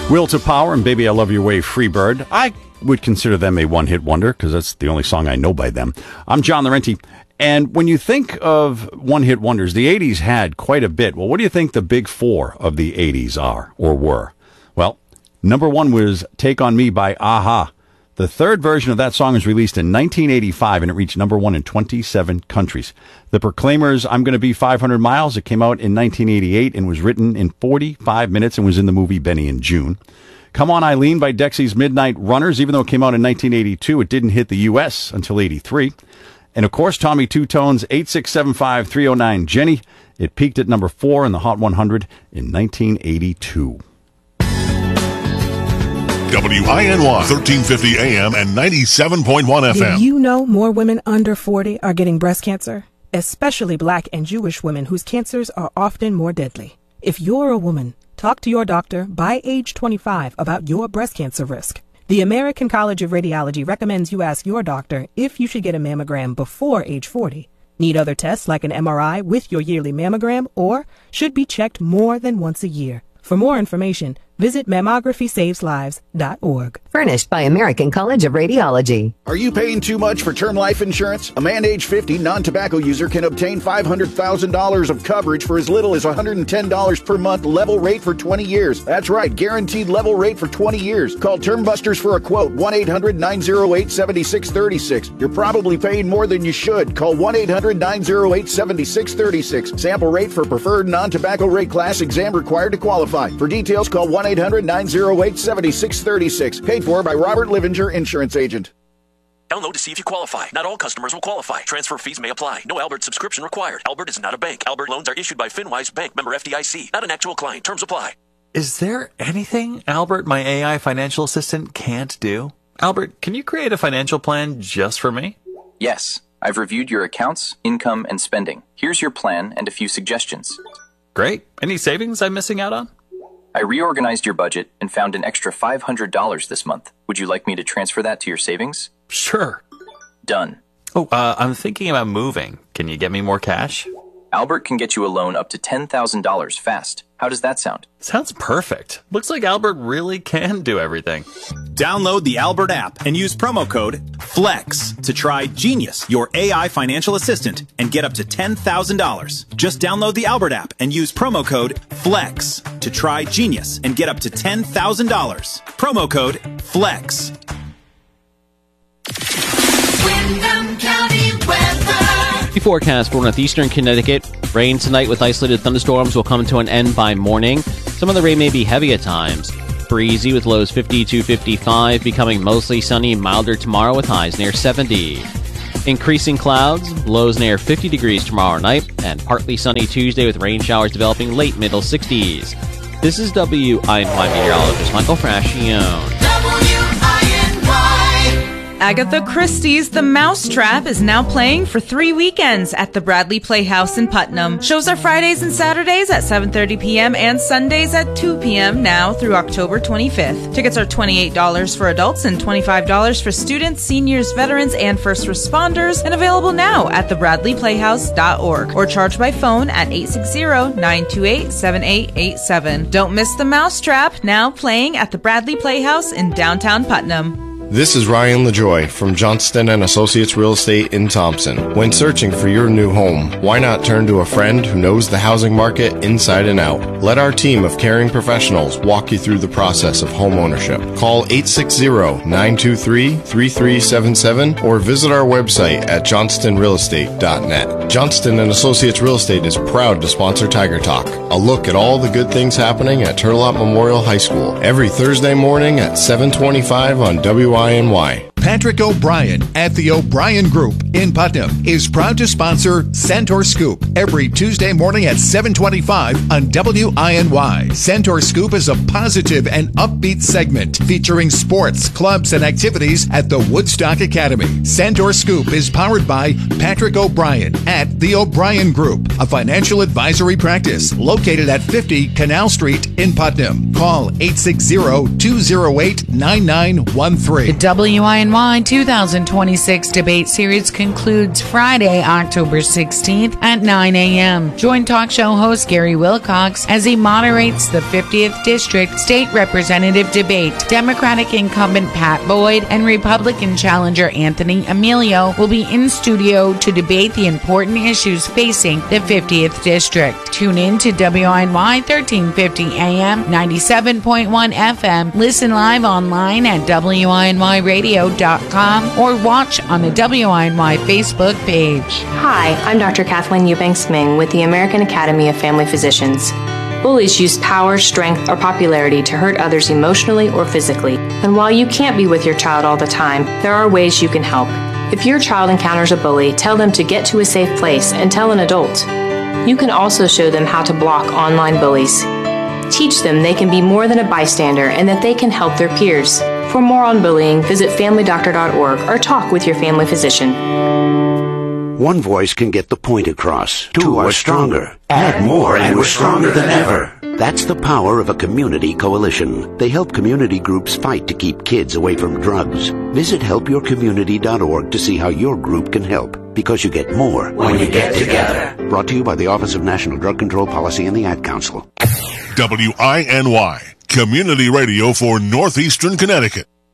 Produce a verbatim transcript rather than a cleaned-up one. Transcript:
Will to Power and Baby I Love Your Way, Freebird. I would consider them a one-hit wonder because that's the only song I know by them. I'm John Laurenti. And when you think of one-hit wonders, the eighties had quite a bit. Well, what do you think the big four of the eighties are or were? Well, number one was Take On Me by A-ha. The third version of that song was released in nineteen eighty-five, and it reached number one in twenty-seven countries. The Proclaimers' I'm Gonna Be five hundred miles, it came out in nineteen eighty-eight and was written in forty-five minutes and was in the movie Benny and June. Come On Eileen by Dexy's Midnight Runners, even though it came out in nineteen eighty-two, it didn't hit the U S until eighty-three. And of course, Tommy Two Tone's eight six seven five three oh nine Jenny, it peaked at number four in the Hot one hundred in nineteen eighty-two. W I N Y, thirteen fifty A M and ninety-seven point one F M. Did you know more women under forty are getting breast cancer? Especially black and Jewish women whose cancers are often more deadly. If you're a woman, talk to your doctor by age twenty-five about your breast cancer risk. The American College of Radiology recommends you ask your doctor if you should get a mammogram before age forty. Need other tests like an M R I with your yearly mammogram, or should be checked more than once a year. For more information, visit mammography saves lives dot org. Furnished by American College of Radiology. Are you paying too much for term life insurance? A man age fifty non-tobacco user can obtain five hundred thousand dollars of coverage for as little as one hundred ten dollars per month, level rate for twenty years. That's right, guaranteed level rate for twenty years. Call Term Busters for a quote, one eight hundred nine oh eight seven six three six. You're probably paying more than you should. Call one eight hundred nine oh eight seven six three six. Sample rate for preferred non-tobacco rate class, exam required to qualify. For details, call one eight hundred nine oh eight seven six three six. Paid for by Robert Livinger, Insurance Agent. Download to see if you qualify. Not all customers will qualify. Transfer fees may apply. No Albert subscription required. Albert is not a bank. Albert loans are issued by FinWise Bank, member F D I C. Not an actual client. Terms apply. Is there anything Albert, my A I financial assistant, can't do? Albert, can you create a financial plan just for me? Yes. I've reviewed your accounts, income, and spending. Here's your plan and a few suggestions. Great. Any savings I'm missing out on? I reorganized your budget and found an extra five hundred dollars this month. Would you like me to transfer that to your savings? Sure. Done. Oh, uh, I'm thinking about moving. Can you get me more cash? Albert can get you a loan up to ten thousand dollars fast. How does that sound? Sounds perfect. Looks like Albert really can do everything. Download the Albert app and use promo code FLEX to try Genius, your A I financial assistant, and get up to ten thousand dollars. Just download the Albert app and use promo code FLEX to try Genius and get up to ten thousand dollars. Promo code FLEX. Windham County weather. The forecast for northeastern Connecticut. Rain tonight with isolated thunderstorms will come to an end by morning. Some of the rain may be heavy at times. Breezy with lows fifty to fifty-five, becoming mostly sunny, milder tomorrow with highs near seventy. Increasing clouds, lows near fifty degrees tomorrow night, and partly sunny Tuesday with rain showers developing late middle sixties. This is W I N Y meteorologist Michael Frascione. Agatha Christie's The Mousetrap is now playing for three weekends at the Bradley Playhouse in Putnam. Shows are Fridays and Saturdays at seven thirty p.m. and Sundays at two p.m. now through October twenty-fifth. Tickets are twenty-eight dollars for adults and twenty-five dollars for students, seniors, veterans, and first responders, and available now at the bradley playhouse dot org or charged by phone at eight six zero, nine two eight, seven eight eight seven. Don't miss The Mousetrap, now playing at the Bradley Playhouse in downtown Putnam. This is Ryan LaJoy from Johnston and Associates Real Estate in Thompson. When searching for your new home, why not turn to a friend who knows the housing market inside and out? Let our team of caring professionals walk you through the process of home ownership. Call eight six zero, nine two three, three three seven seven or visit our website at johnston real estate dot net. Johnston and Associates Real Estate is proud to sponsor Tiger Talk, a look at all the good things happening at Turlock Memorial High School, every Thursday morning at seven twenty-five on W I N Y. Patrick O'Brien at the O'Brien Group in Putnam is proud to sponsor Centaur Scoop every Tuesday morning at seven twenty-five on W I N Y. Centaur Scoop is a positive and upbeat segment featuring sports, clubs, and activities at the Woodstock Academy. Centaur Scoop is powered by Patrick O'Brien at the O'Brien Group, a financial advisory practice located at fifty Canal Street in Putnam. Call eight six zero, two zero eight, nine nine one three. The W I N Y Y two thousand twenty-six debate series concludes Friday, October sixteenth at nine a.m. Join talk show host Gary Wilcox as he moderates the fiftieth District State Representative debate. Democratic incumbent Pat Boyd and Republican challenger Anthony Emilio will be in studio to debate the important issues facing the fiftieth District. Tune in to W I N Y thirteen fifty A M, ninety-seven point one F M. Listen live online at W I N Y radio dot com or watch on the W I N Y Facebook page. Hi, I'm Doctor Kathleen Eubanks Ming with the American Academy of Family Physicians. Bullies use power, strength, or popularity to hurt others emotionally or physically. And while you can't be with your child all the time, there are ways you can help. If your child encounters a bully, tell them to get to a safe place and tell an adult. You can also show them how to block online bullies. Teach them they can be more than a bystander and that they can help their peers. For more on bullying, visit family doctor dot org or talk with your family physician. One voice can get the point across. Two are stronger. Add more and we're stronger than ever. That's the power of a community coalition. They help community groups fight to keep kids away from drugs. Visit help your community dot org to see how your group can help. Because you get more when you get together. Brought to you by the Office of National Drug Control Policy and the Ad Council. W I N Y, Community Radio for Northeastern Connecticut.